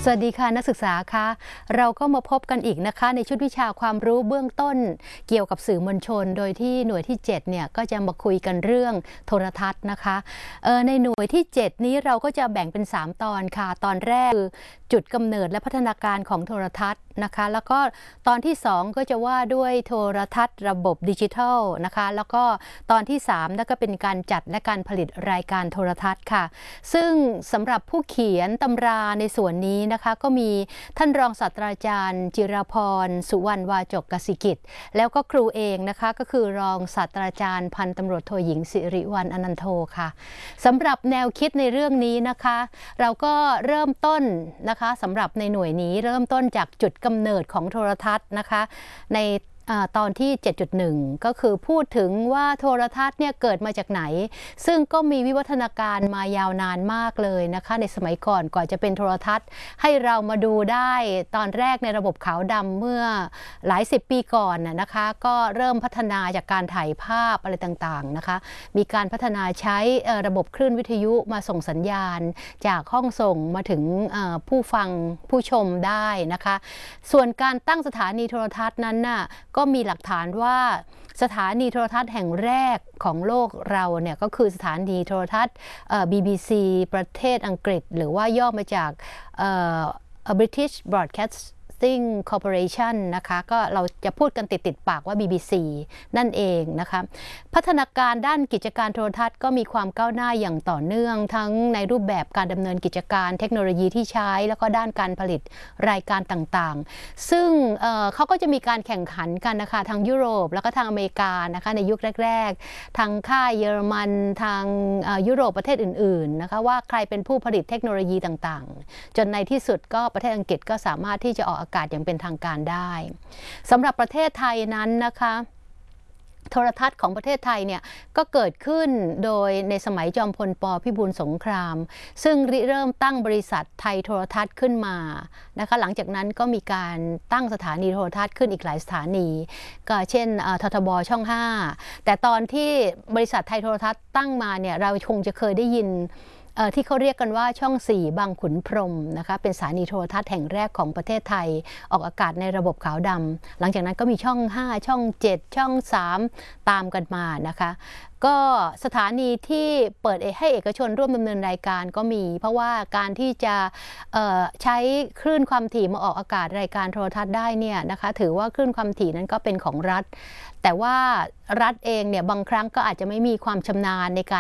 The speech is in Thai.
สวัสดีค่ะนักศึกษาคะเราก็มาพบกันอีกนะคะในชุดวิชาความรู้เบื้องต้นเกี่ยวกับสื่อมวลชนโดยที่หน่วยที่7เนี่ยก็จะมาคุยกันเรื่องโทรทัศน์นะคะในหน่วยที่7นี้เราก็จะแบ่งเป็น3ตอนค่ะตอนแรกคือจุดกำเนิดและพัฒนาการของโทรทัศน์นะคะแล้วก็ตอนที่2ก็จะว่าด้วยโทรทัศน์ระบบดิจิทัลนะคะแล้วก็ตอนที่3นั่นก็เป็นการจัดและการผลิตรายการโทรทัศน์ค่ะซึ่งสำหรับผู้เขียนตำราในส่วนนี้นะคะก็มีท่านรองศาสตราจารย์จิรพรสุวรรณวาจกกสิกิจแล้วก็ครูเองนะคะก็คือรองศาสตราจารย์พันตำรวจโทหญิงสิริวัลย์อนันโทค่ะสำหรับแนวคิดในเรื่องนี้นะคะเราก็เริ่มต้นนะคะสำหรับในหน่วยนี้เริ่มต้นจากจุดกำเนิดของโทรทัศน์นะคะในตอนที่ 7.1 ก็คือพูดถึงว่าโทรทัศน์เนี่ยเกิดมาจากไหนซึ่งก็มีวิวัฒนาการมายาวนานมากเลยนะคะในสมัยก่อนจะเป็นโทรทัศน์ให้เรามาดูได้ตอนแรกในระบบขาวดำเมื่อหลายสิบปีก่อนนะคะก็เริ่มพัฒนาจากการถ่ายภาพอะไรต่างๆนะคะมีการพัฒนาใช้ระบบคลื่นวิทยุมาส่งสัญญาณจากห้องส่งมาถึงผู้ฟังผู้ชมได้นะคะส่วนการตั้งสถานีโทรทัศน์นั้นน่ะก็มีหลักฐานว่าสถานีโทรทัศน์แห่งแรกของโลกเราเนี่ยก็คือสถานีโทรทัศน์BBC ประเทศอังกฤษหรือว่าย่อมาจากBritish Broadcasting Corporation นะคะก็เราจะพูดกันติดปากว่า BBC นั่นเองนะคะพัฒนาการด้านกิจการโทรทัศน์ก็มีความก้าวหน้าอย่างต่อเนื่องทั้งในรูปแบบการดำเนินกิจการเทคโนโลยีที่ใช้แล้วก็ด้านการผลิตรายการต่างๆซึ่งเขาก็จะมีการแข่งขันกันนะคะทางยุโรปแล้วก็ทางอเมริกานะคะในยุคแรกๆทางค่ายเยอรมันทางยุโรปประเทศอื่นๆนะคะว่าใครเป็นผู้ผลิตเทคโนโลยีต่างๆจนในที่สุดก็ประเทศอังกฤษก็สามารถที่จะออกอากาศอย่างเป็นทางการได้สำหรับประเทศไทยนั้นนะคะโทรทัศน์ของประเทศไทยเนี่ยก็เกิดขึ้นโดยในสมัยจอมพลป.พิบูลสงครามซึ่งเริ่มตั้งบริษัทไทยโทรทัศน์ขึ้นมานะคะหลังจากนั้นก็มีการตั้งสถานีโทรทัศน์ขึ้นอีกหลายสถานีก็เช่นททบช่อง5แต่ตอนที่บริษัทไทยโทรทัศน์ตั้งมาเนี่ยเราคงจะเคยได้ยินที่เขาเรียกกันว่าช่อง4บางขุนพรหมนะคะเป็นสถานีโทรทัศน์แห่งแรกของประเทศไทยออกอากาศในระบบขาวดำหลังจากนั้นก็มีช่อง5ช่อง7ช่อง3ตามกันมานะคะก็สถานีที่เปิดให้เอกชนร่วมดำเนินรายการก็มีเพราะว่าการที่จะใช้คลื่นความถี่มาออกอากาศรายการโทรทัศน์ได้เนี่ยนะคะถือว่าคลื่นความถี่นั้นก็เป็นของรัฐแต่ว่ารัฐเองเนี่ยบางครั้งก็อาจจะไม่มีความชำนาญในการ